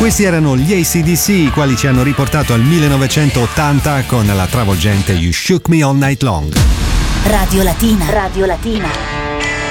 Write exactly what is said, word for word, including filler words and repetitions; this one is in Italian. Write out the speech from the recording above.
Questi erano gli A C D C, i quali ci hanno riportato al millenovecentottanta con la travolgente You Shook Me All Night Long. Radio Latina. Radio Latina.